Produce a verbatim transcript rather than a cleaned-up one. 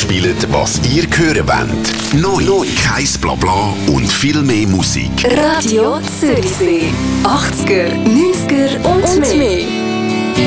spielen, was ihr hören wollt. Neu, Neu. Kein Blabla und viel mehr Musik. Radio Zürichsee. achtziger, neunziger und mehr.